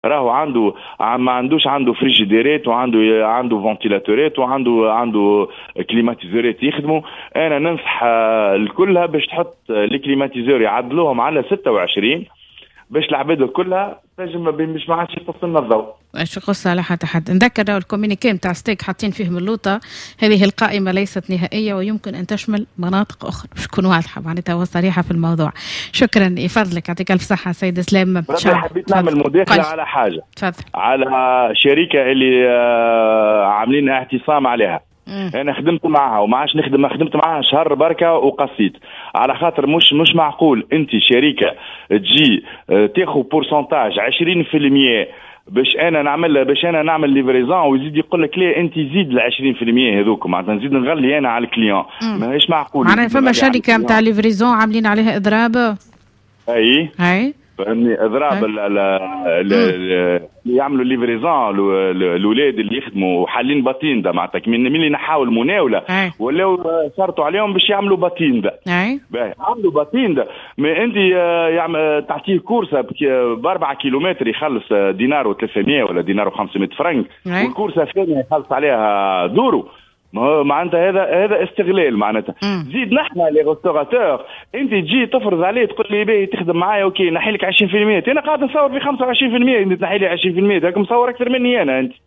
راهو عنده ما عندوش، عنده فريجيديرات وعنده فنتيلاتورات عنده كليماتيزورات يخدموا. انا ننصح الكلها باش تحط لي كليماتيزور يعدلوهم على 26 باش العباد كلها تنجم باش ما عادش يتصلنا الضوء. ايش قصة على حتى حد. نذكر الكومينيكي نتاع ستيك حاطين فيهم اللوطة. هذه القائمة ليست نهائية ويمكن أن تشمل مناطق أخرى باش تكون واضحة معناتها وصريحة في الموضوع. شكرا يفضلك، يعطيك ألف صحة سيد سلام. حبيت نعمل مداخلة على حاجة، تفضل. على شركة اللي عاملين اعتصام عليها. انا خدمت معها وما عادش خدمت معها شهر بركه وقصيت، على خاطر مش معقول انت شركه تجي تاخذ بورسنتاج 20% باش انا نعمل ليفريزون ويزيد يقول لك لا انت زيد ال 20% هذوك، معناتها نزيد نغلي انا على الكليون. ماهيش معقول. معناها فما شركه نتاع ليفريزون عاملين عليها اضراب. اي فهمني، اضراب اللي يعملوا ليفريزون الاولاد اللي يخدموا حالين باتيندا، معناتها من اللي نحاول المناوله ولاو صارتوا عليهم باش يعملوا باتيندا. باهي عملوا باتيندا، ما انت تعطيه كورسه ب 4 كيلومتر يخلص دينار و300 ولا دينار و500 فرنك، والكورسه الثانيه يخلص عليها دورو. معناتها هذا استغلال. معناتها زيد نحن لي ريستوراتور انت تجي تفرض عليه تقول لي باهي تخدم معايا اوكي نحي لك 20%، انا قاعد نصور في 25%، انت تنحي لي 20%، هاك مصور اكثر مني انا انت.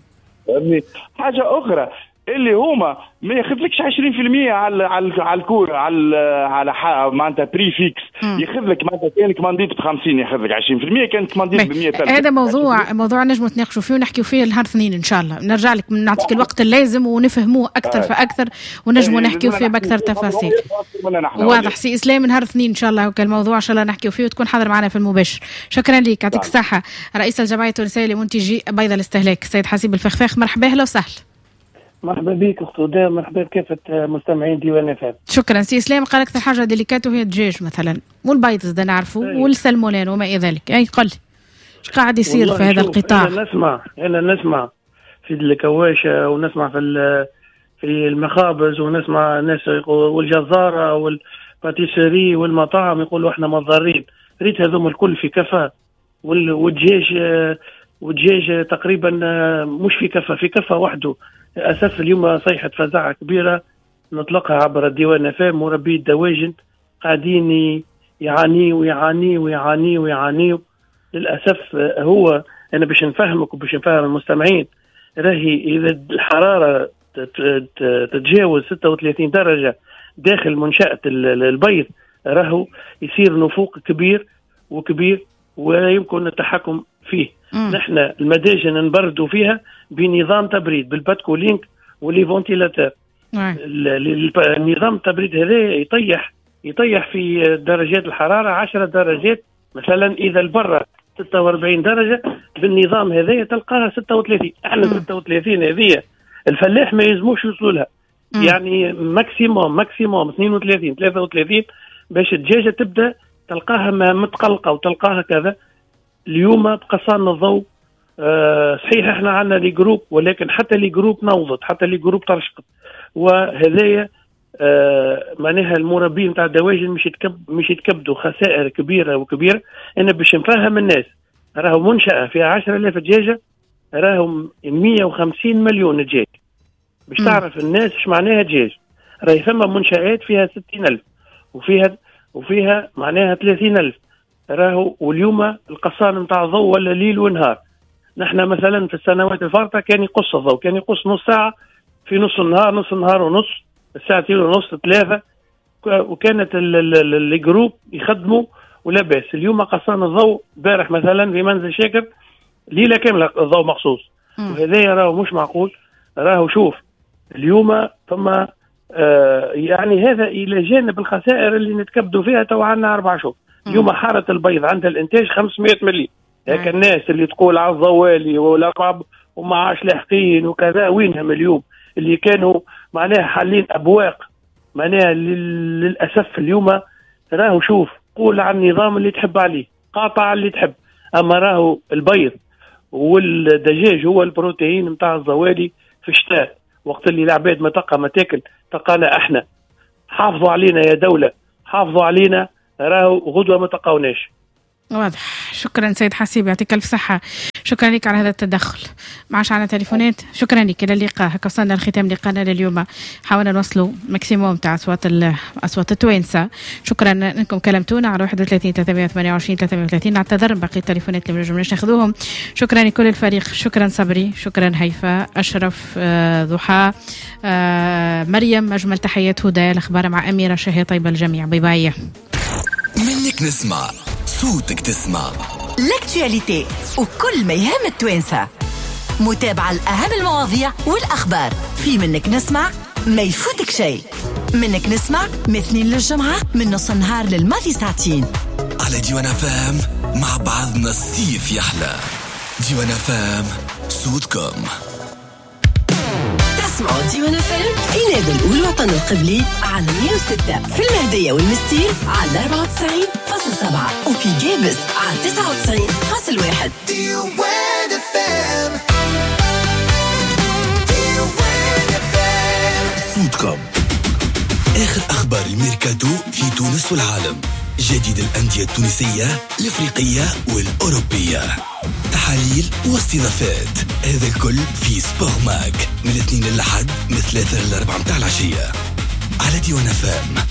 حاجه اخرى اللي هما ما ياخذلكش 20% على الكور على معناتها بري فيكس، ياخذلك معناتها كان كمانديت ب50 ياخذلك 20%، كان كمانديت ب100. هذا موضوع نجم نتناقشوا فيه ونحكيوا فيه نهار اثنين ان شاء الله. نرجع لك نعطيك الوقت اللازم ونفهموه اكثر فاكثر ونجموا نحكيوا فيه باكثر تفاصيل. واضح سي اسلام، نهار اثنين ان شاء الله وكان الموضوع ان شاء الله نحكيوا فيه وتكون حاضر معنا في المباشر. شكرا لك، يعطيك الصحه. رئيس الجمعيه التونسيه لمنتجي بيض الاستهلاك السيد حسيب الفخفاخ، مرحبا اهلا وسهلا. مرحبا بك اخت هدى، مرحبا بكافه مستمعين ديوان FM. شكرا سي اسلام. قال اكثر حاجه ديليكاتو هي الدجاج مثلا والبيض زاد نعرفوا والسلمونين وما الى ذلك. اي قل ايش قاعد يصير في هذا القطاع؟ انا نسمع في الكواشه ونسمع في المخابز ونسمع ناس والجزاره والباتيسري والمطاعم يقولوا احنا مضارين. ريت هذوم الكل في كفه، والدجاج تقريبا مش في كفه وحده. أسف اليوم صيحة فزاعة كبيرة نطلقها عبر الديوان FM. مربي الدواجن قاعدين يعانيوا للأسف. هو أنا باش نفهمك وباش نفهم المستمعين، راهي إذا الحرارة تتجاوز 36 درجة داخل منشأة البيض راهو يصير نفوق كبير ويمكن التحكم فيه. نحن المداجن نبردوا فيها بنظام تبريد بالباتكولينك واللي فونتيلاتور. النظام التبريد هذا يطيح في درجات الحرارة 10 درجات مثلا. إذا البرة 46 درجة بالنظام هذا تلقاها 36. احنا 36 هذه الفلاح ما يلزموش يوصلها، يعني ماكسيموم 32 33 باش الدجاجة تبدأ تلقاها متقلقة وتلقاها كذا. اليوم بقصان الضوء صحيح احنا عندنا لي جروب، ولكن حتى لي جروب نوضت، حتى لي جروب ترشقت. وهذايا معناها المربين نتاع الدواجن مش يتكبدوا خسائر كبيره. انا باش نفهم الناس، راهو منشأة فيها 10,000 دجاجه، راهم 150 مليون دجاج. باش تعرف الناس ايش معناها دجاج. راهي ثم منشآت فيها 60,000 وفيها معناها 30,000 راهو. واليوم القصان نتاع الضوء ولا ليل ونهار. نحن مثلا في السنوات الفارطة كان يقص الضوء، كان يقص نص ساعة في نص النهار ونص، الساعتين ونص 3، وكانت الجروب يخدموا ولا باس. اليوم قصان الضوء بارح مثلا في منزل شاكر ليلة كاملة الضوء مخصوص. وهذا راهو مش معقول. راهو شوف اليوم ثم يعني هذا إلى جانب الخسائر اللي نتكبدوا فيها تو عنا 4 شهور. اليوم حارة البيض عندها الانتاج 500 مليون. هيك الناس اللي تقول على الضوالي والأرباب وما عاش لاحقين وكذا وينهم اليوم؟ اللي كانوا معناها حالين أبواق معناها للأسف. اليوم راهو شوف قول عن النظام اللي تحب عليه، قاطع اللي تحب، أما راهو البيض والدجاج هو البروتين متاع الضوالي في الشتاء، وقت اللي العباد ما تلقى ما تاكل تلقانا احنا. حافظوا علينا يا دولة، حافظوا علينا، راهو غدوة ما تلقاوناش. واضح. شكرا سيد حسيب، يعطيك الف صحة. شكرا لك على هذا التدخل. معاش على تليفونات. شكرا لك. إلى اللقاء. هكا وصلنا لختام لقاءنا لليوم. حاولنا نوصلوا ماكسيموم تاع أصوات التوانسة. شكرا أنكم كلمتونا على 31 328 330. نعتذر باقي التليفونات اللي ما نجمناش ناخذوهم. شكرا لكل الفريق. شكرا صبري، شكرا هيفا، أشرف، ضحى، مريم. أجمل تحيات. هدى. الأخبار مع أميرة. شهية طيبة الجميع. باي باي. منك نسمع صوتك تسمع لاكتواليتي وكل ما يهم التوانسة. متابعة لأهم المواضيع والأخبار في منك نسمع، ما يفوتك شيء. منك نسمع مثنين للجمعة من نص النهار للماضي ساعتين على ديوان فام. مع بعضنا الصيف يحلى. ديوان فام صوتكم. تسمعوا ديوان فام في نادي الوطن القبلي على 106 في المهدية والمستير على 94.7 وفي جابس على 99.1. ديوان فام صوتكم. آخر أخبار الميركاتو في تونس والعالم. جديد الأندية التونسية الإفريقية والأوروبية. تحاليل واستضافات. هذا الكل في سبور ماك من الاثنين للحد من 3 ل 4 متاع العشية على ديوان فام.